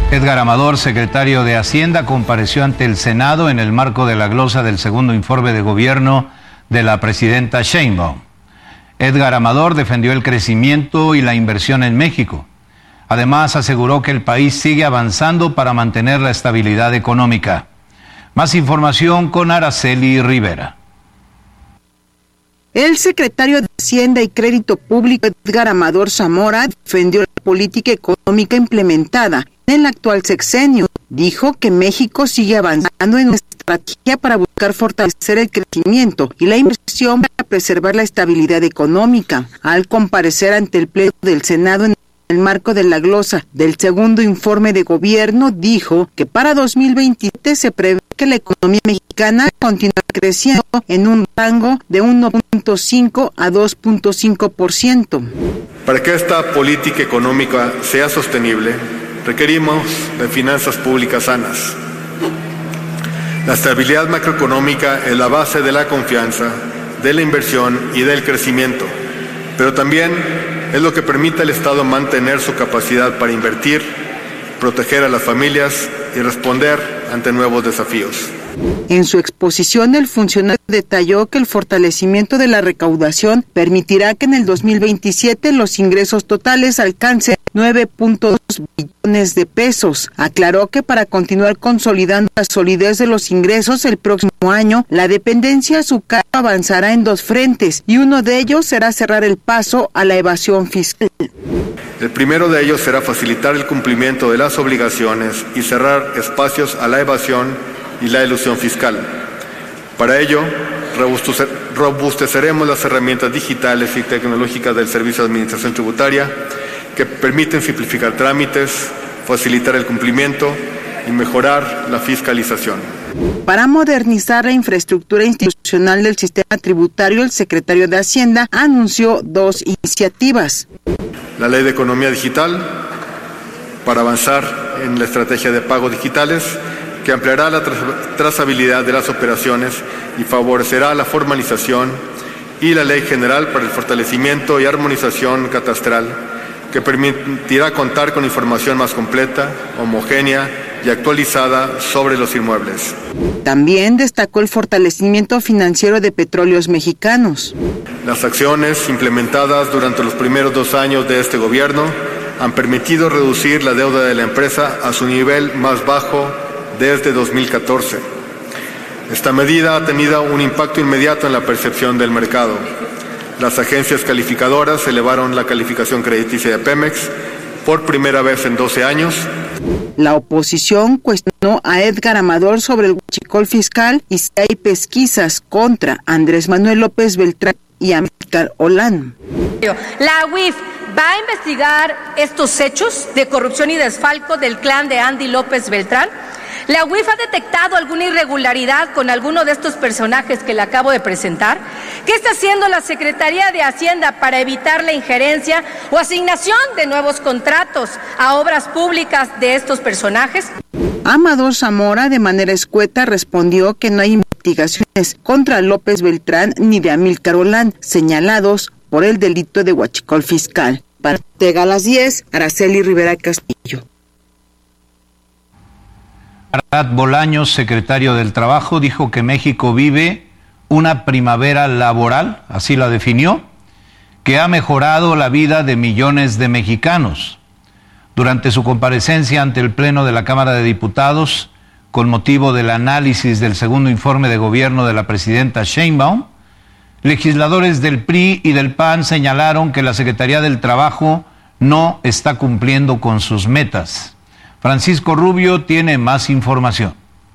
Edgar Amador, secretario de Hacienda, compareció ante el Senado en el marco de la glosa del segundo informe de gobierno de la presidenta Sheinbaum. Edgar Amador defendió el crecimiento y la inversión en México. Además, aseguró que el país sigue avanzando para mantener la estabilidad económica. Más información con Araceli Rivera. El secretario de Hacienda y Crédito Público, Edgar Amador Zamora, defendió la política económica implementada en el actual sexenio. Dijo que México sigue avanzando en una estrategia para buscar fortalecer el crecimiento y la inversión para preservar la estabilidad económica. Al comparecer ante el Pleno del Senado en el marco de la glosa del segundo informe de gobierno, dijo que para 2027 se prevé que la economía mexicana continúe creciendo en un rango de 1.5 a 2.5%. Para que esta política económica sea sostenible, requerimos de finanzas públicas sanas. La estabilidad macroeconómica es la base de la confianza, de la inversión y del crecimiento, pero también es lo que permite al Estado mantener su capacidad para invertir, proteger a las familias y responder ante nuevos desafíos. En su exposición, el funcionario detalló que el fortalecimiento de la recaudación permitirá que en el 2027 los ingresos totales alcancen 9.2 billones de pesos. Aclaró que para continuar consolidando la solidez de los ingresos el próximo año, la dependencia a su cargo avanzará en dos frentes y uno de ellos será cerrar el paso a la evasión fiscal. El primero de ellos será facilitar el cumplimiento de las obligaciones y cerrar espacios a la evasión y la elusión fiscal. Para ello, robusteceremos las herramientas digitales y tecnológicas del Servicio de Administración Tributaria que permiten simplificar trámites, facilitar el cumplimiento y mejorar la fiscalización. Para modernizar la infraestructura institucional del sistema tributario, el secretario de Hacienda anunció dos iniciativas. La Ley de Economía Digital, para avanzar en la estrategia de pagos digitales, que ampliará la trazabilidad de las operaciones y favorecerá la formalización, y la Ley General para el fortalecimiento y armonización catastral, que permitirá contar con información más completa, homogénea y actualizada sobre los inmuebles. También destacó el fortalecimiento financiero de Petróleos Mexicanos. Las acciones implementadas durante los primeros 2 años de este gobierno han permitido reducir la deuda de la empresa a su nivel más bajo desde 2014. Esta medida ha tenido un impacto inmediato en la percepción del mercado. Las agencias calificadoras elevaron la calificación crediticia de Pemex por primera vez en 12 años. La oposición cuestionó a Edgar Amador sobre el huachicol fiscal y si hay pesquisas contra Andrés Manuel López Beltrán y Amílcar Olán. La UIF va a investigar estos hechos de corrupción y desfalco del clan de Andy López Beltrán. La UIF ha detectado alguna irregularidad con alguno de estos personajes que le acabo de presentar. ¿Qué está haciendo la Secretaría de Hacienda para evitar la injerencia o asignación de nuevos contratos a obras públicas de estos personajes? Amador Zamora, de manera escueta, respondió que no hay investigaciones contra López Beltrán ni de Amílcar Olán, señalados por el delito de huachicol fiscal. Para Ortega a las 10, Araceli Rivera Castillo. Arad Bolaños, secretario del Trabajo, dijo que México vive una primavera laboral, así la definió, que ha mejorado la vida de millones de mexicanos. Durante su comparecencia ante el Pleno de la Cámara de Diputados, con motivo del análisis del segundo informe de gobierno de la presidenta Sheinbaum, legisladores del PRI y del PAN señalaron que la Secretaría del Trabajo no está cumpliendo con sus metas. Francisco Rubio tiene más información.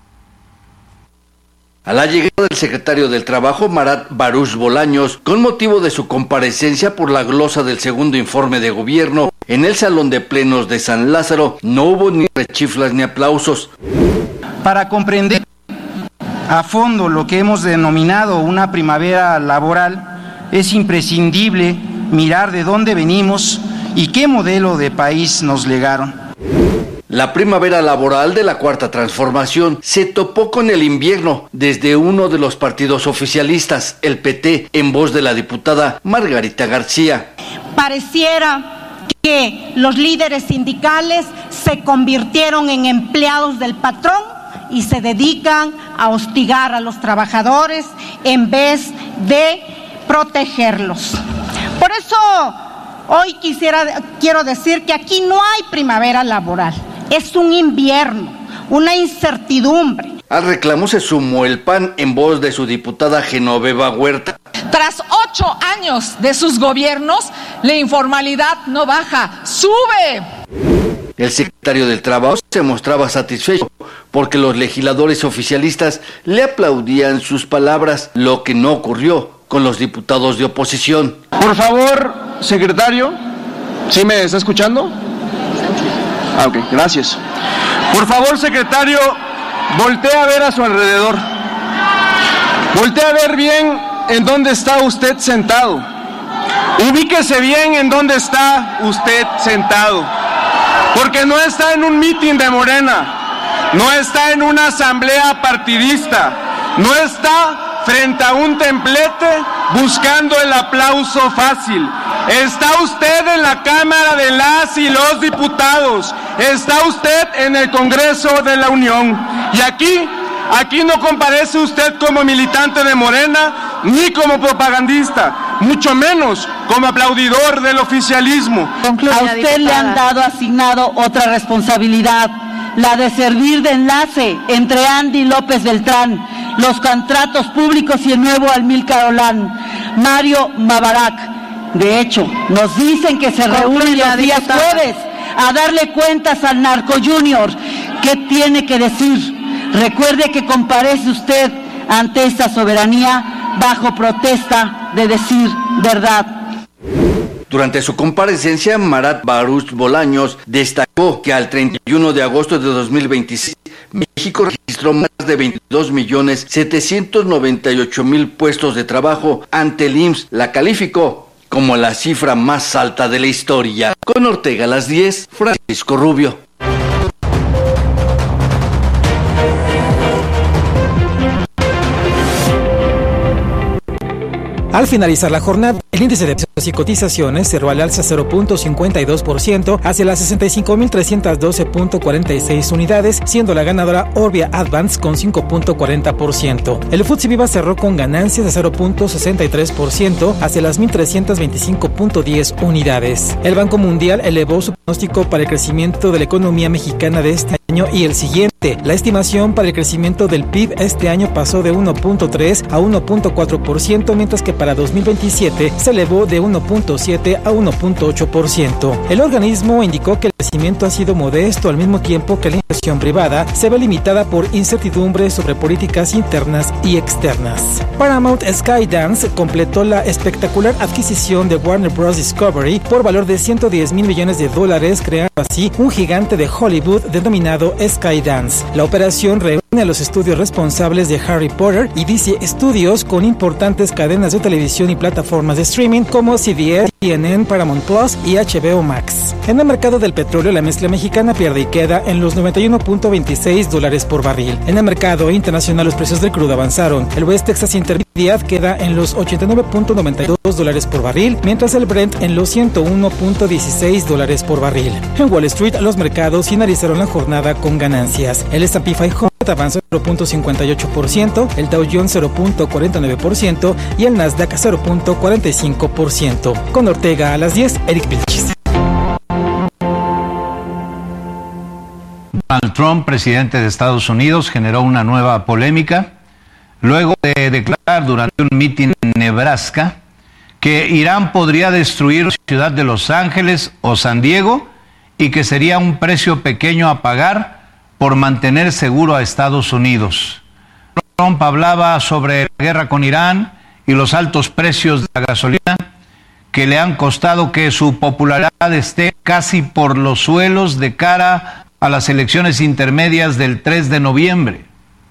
A la llegada del secretario del Trabajo, Marat Baruch Bolaños, con motivo de su comparecencia por la glosa del segundo informe de gobierno en el Salón de Plenos de San Lázaro, no hubo ni rechiflas ni aplausos. Para comprender a fondo lo que hemos denominado una primavera laboral, es imprescindible mirar de dónde venimos y qué modelo de país nos legaron. La primavera laboral de la Cuarta Transformación se topó con el invierno desde uno de los partidos oficialistas, el PT, en voz de la diputada Margarita García. Pareciera que los líderes sindicales se convirtieron en empleados del patrón y se dedican a hostigar a los trabajadores en vez de protegerlos. Por eso hoy quiero decir que aquí no hay primavera laboral, es un invierno, una incertidumbre. Al reclamo se sumó el PAN en voz de su diputada Genoveva Huerta. Tras 8 años de sus gobiernos, la informalidad no baja, sube. El secretario del Trabajo se mostraba satisfecho porque los legisladores oficialistas le aplaudían sus palabras, lo que no ocurrió con los diputados de oposición. Por favor, secretario, ¿sí me está escuchando? Ok, gracias. Por favor, secretario, voltee a ver a su alrededor. Voltee a ver bien en dónde está usted sentado. Ubíquese bien en dónde está usted sentado. Porque no está en un mitin de Morena, no está en una asamblea partidista, no está frente a un templete buscando el aplauso fácil. Está usted en la Cámara de las y los Diputados, está usted en el Congreso de la Unión. Y aquí no comparece usted como militante de Morena, ni como propagandista, mucho menos como aplaudidor del oficialismo. A usted le han dado asignado otra responsabilidad, la de servir de enlace entre Andy López Beltrán, los contratos públicos y el nuevo Amílcar Olán, Mario Mabarak. De hecho, nos dicen que se reúnen los días jueves a darle cuentas al Narco Junior. ¿Qué tiene que decir? Recuerde que comparece usted ante esta soberanía bajo protesta de decir verdad. Durante su comparecencia, Marat Baruch Bolaños destacó que al 31 de agosto de 2026, México registró más de 22.798.000 puestos de trabajo. Ante el IMSS la calificó como la cifra más alta de la historia. Con Ortega a las 10, Francisco Rubio. Al finalizar la jornada, el índice de precios y cotizaciones cerró al alza 0.52% hacia las 65.312.46 unidades, siendo la ganadora Orbia Advance con 5.40%. El FTSE Viva cerró con ganancias de 0.63% hacia las 1.325.10 unidades. El Banco Mundial elevó su pronóstico para el crecimiento de la economía mexicana de este año y el siguiente. La estimación para el crecimiento del PIB este año pasó de 1.3 a 1.4%, mientras que para 2027 se elevó de 1.7 a 1.8%. El organismo indicó que el crecimiento ha sido modesto al mismo tiempo que la inversión privada se ve limitada por incertidumbre sobre políticas internas y externas. Paramount Skydance completó la espectacular adquisición de Warner Bros. Discovery por valor de $110 mil millones, creando así un gigante de Hollywood denominado Skydance. La operación reúne a los estudios responsables de Harry Potter y DC Studios con importantes cadenas de televisión y plataformas de streaming como CBS, CNN, Paramount Plus y HBO Max. En el mercado del petróleo, la mezcla mexicana pierde y queda en los $91.26 por barril. En el mercado internacional, los precios del crudo avanzaron. El West Texas Intermediate queda en los $89.92 por barril, mientras el Brent en los $101.16 por barril. En Wall Street, los mercados finalizaron la jornada con ganancias. El S&P 500 avanzó 0.58%, el Dow Jones 0.49% y el Nasdaq 0.45%. Con Ortega a las 10, Eric Vilchis. Donald Trump, presidente de Estados Unidos, generó una nueva polémica luego de declarar durante un mitin en Nebraska que Irán podría destruir la ciudad de Los Ángeles o San Diego y que sería un precio pequeño a pagar por mantener seguro a Estados Unidos. Trump hablaba sobre la guerra con Irán y los altos precios de la gasolina que le han costado que su popularidad esté casi por los suelos de cara a las elecciones intermedias del 3 de noviembre.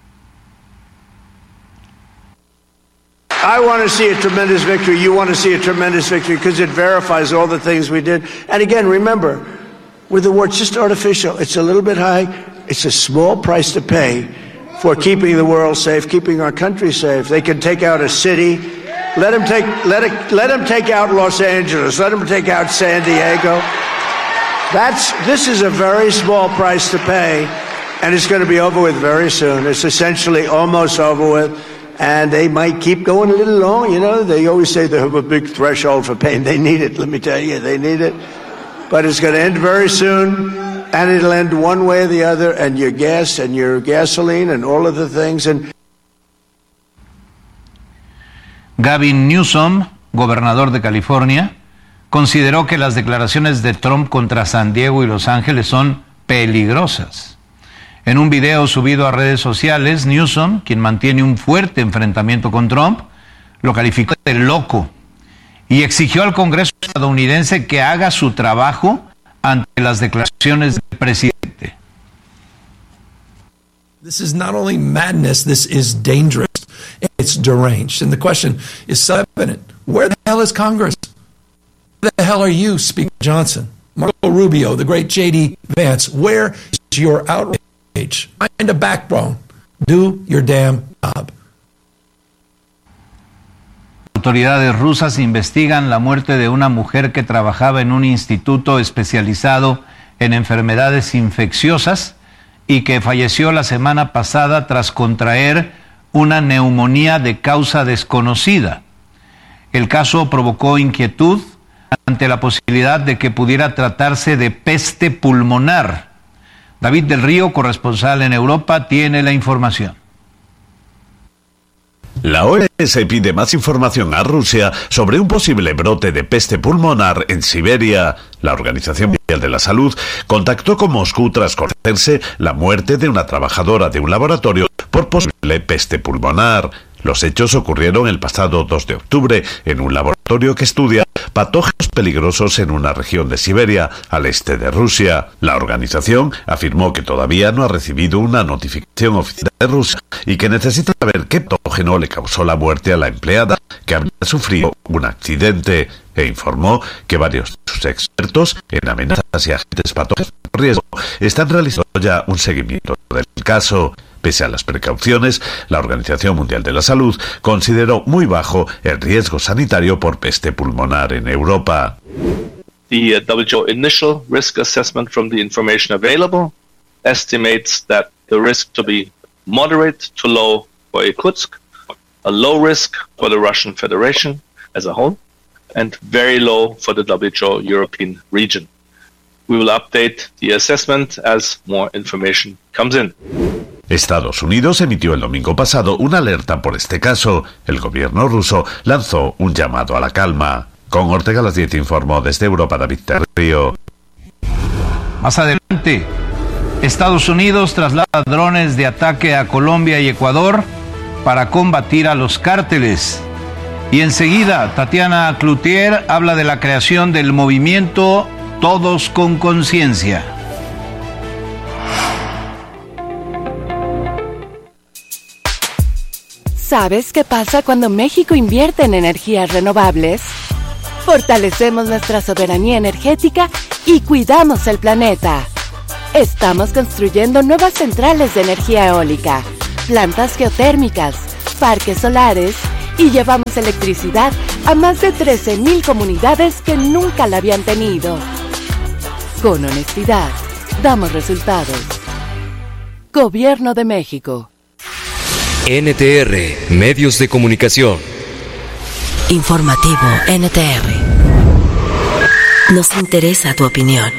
I want to see a tremendous victory. You want to see a tremendous victory because it verifies all the things we did. And again, remember, with the war, it's just artificial. It's a little bit high. It's a small price to pay for keeping the world safe, keeping our country safe. They can take out a city. Let him take out Los Angeles. Let him take out San Diego. This is a very small price to pay, and it's going to be over with very soon. It's essentially almost over with, and they might keep going a little long. You know, they always say they have a big threshold for pain. They need it. Let me tell you, they need it. But it's going to end very soon, and it'll end one way or the other, and your gas and your gasoline and all of the things. And Gavin Newsom, gobernador de California, consideró que las declaraciones de Trump contra San Diego y Los Ángeles son peligrosas. En un video subido a redes sociales, Newsom, quien mantiene un fuerte enfrentamiento con Trump, lo calificó de loco y exigió al Congreso estadounidense que haga su trabajo ante las declaraciones del presidente. This is not only madness, this is dangerous. It's deranged. And the question is self-evident. Where the hell is Congress? Where the hell are you, Speaker Johnson? Marco Rubio, the great J.D. Vance, where is your outrage? Find a backbone. Do your damn job. Autoridades rusas investigan la muerte de una mujer que trabajaba en un instituto especializado en enfermedades infecciosas y que falleció la semana pasada tras contraer una neumonía de causa desconocida. El caso provocó inquietud ante la posibilidad de que pudiera tratarse de peste pulmonar. David del Río, corresponsal en Europa, tiene la información. La OMS pide más información a Rusia sobre un posible brote de peste pulmonar en Siberia. La Organización Mundial de la Salud contactó con Moscú tras conocerse la muerte de una trabajadora de un laboratorio por posible peste pulmonar. Los hechos ocurrieron el pasado 2 de octubre en un laboratorio que estudia patógenos peligrosos en una región de Siberia, al este de Rusia. La organización afirmó que todavía no ha recibido una notificación oficial de Rusia y que necesita saber qué patógeno le causó la muerte a la empleada, que había sufrido un accidente, e informó que varios de sus expertos en amenazas y agentes patógenos de riesgo están realizando ya un seguimiento del caso. Pese a las precauciones, la Organización Mundial de la Salud consideró muy bajo el riesgo sanitario por peste pulmonar en Europa. The WHO initial risk assessment from the information available estimates that the risk to be moderate to low for Irkutsk, a low risk for the Russian Federation as a whole, and very low for the WHO European region. We will update the assessment as more information comes in. Estados Unidos emitió el domingo pasado una alerta por este caso. El gobierno ruso lanzó un llamado a la calma. Con Ortega a las 10 informó desde Europa David del Río. Más adelante, Estados Unidos traslada drones de ataque a Colombia y Ecuador para combatir a los cárteles. Y enseguida, Tatiana Cloutier habla de la creación del movimiento Todos con Conciencia. ¿Sabes qué pasa cuando México invierte en energías renovables? Fortalecemos nuestra soberanía energética y cuidamos el planeta. Estamos construyendo nuevas centrales de energía eólica, plantas geotérmicas, parques solares y llevamos electricidad a más de 13,000 comunidades que nunca la habían tenido. Con honestidad, damos resultados. Gobierno de México. NTR, Medios de Comunicación. Informativo NTR. Nos interesa tu opinión.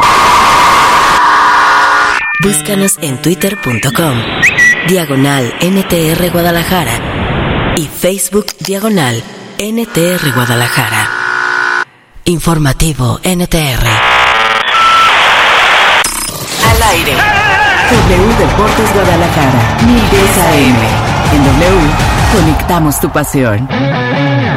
Búscanos en twitter.com/NTR Guadalajara y Facebook /NTR Guadalajara. Informativo NTR. Al aire. W Deportes Guadalajara, 1010 AM. En W, conectamos tu pasión.